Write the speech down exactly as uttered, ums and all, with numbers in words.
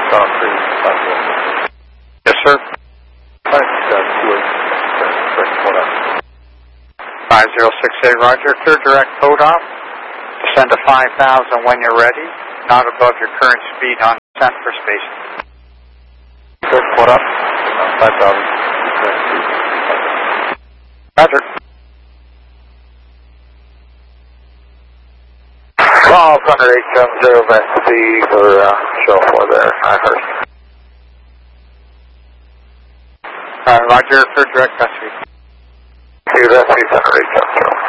Yes, sir. five zero six eight, roger. Clear direct code off. Descend to five thousand when you're ready. Not above your current speed on descent for space. Good, what up? five thousand. Roger. Call Thunder eight seven zero back to B for uh, show four there. I heard. Uh, roger, clear direct custody. See you, that's Thunder eight seven zero.